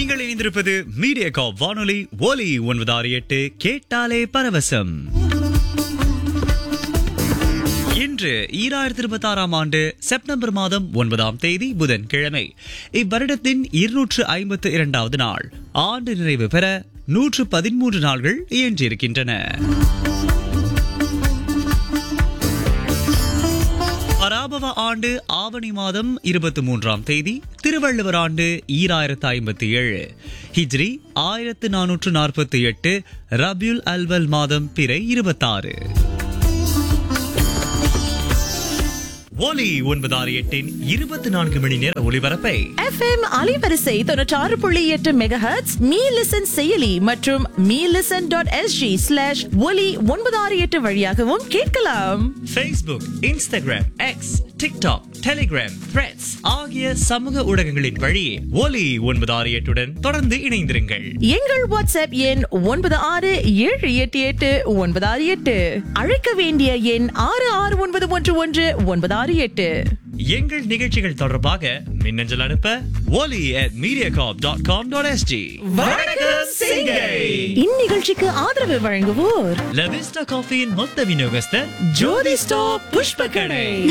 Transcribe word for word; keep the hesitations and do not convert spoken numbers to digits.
நீங்கள் இணைந்திருப்பது மீடியா காப் வானொலி ஒலி ஒன்பது ஆறு எட்டு கேட்டாலே பரவசம். இன்று ஈராயிரத்தி இருபத்தி ஆறாம் ஆண்டு செப்டம்பர் மாதம் ஒன்பதாம் தேதி புதன்கிழமை. இவ்வருடத்தின் இருநூற்று ஐம்பத்து இரண்டாவது நாள் ஆண்டு நிறைவு பெற நூற்று பதிமூன்று நாள்கள் இயன்றிருக்கின்றன. பராபவ ஆண்டு ஆவணி மாதம் இருபத்தி மூன்றாம் தேதி, திருவள்ளுவர் ஆண்டு ஈராயிரத்து ஐம்பத்தி ஏழு, ஹிஜ்ரி ஆயிரத்து நானூற்று நாற்பத்தி எட்டு, ரபியுல் அல்வல் மாதம் பிறை இருபத்தாறு. ஒலி ஒன்பது ஆறு எட்டின் இருபத்தி நான்கு மணி நேர ஒளிபரப்பை எஃப்எம் அலைவரிசை தொண்ணூற்றாறு புள்ளி எட்டு மெகாஹெர்ட்ஸ், மீ லிசன் செயலி மற்றும் me listen dot SG slash ஒலி ஒன்பது ஆறு எட்டு வழியாகவும் கேட்கலாம். Facebook, Instagram, X, TikTok, Telegram, Threads ஆகிய சமூக ஊடகங்களின் வழியே ஒலி ஒன்பது ஆறு எட்டுடன் தொடர்ந்து இணைந்திருங்கள். எங்கள் வாட்ஸ்அப் எண் ஒன்பது ஆறு ஏழு எட்டு எட்டு ஒன்பது ஆறு எட்டு. அழைக்க வேண்டிய எண் ஆறு ஆறு ஒன்பது ஒன்று ஒன்று ஒன்பது ஆறு எட்டு. எங்கள் நிகழ்ச்சிகள் தொடர்பாக மின்னஞ்சல் அனுப்ப ஒலி at Mediacorp dot com dot SG. வணக்கம் சிங்கை. இந்நிகழ்ச்சிக்கு ஆதரவு வழங்குவோர் லவிஸ்டா காஃபியின் மொத்த விநியோகஸ்தர் ஜோதி ஸ்டாப் புஷ்ப கடை.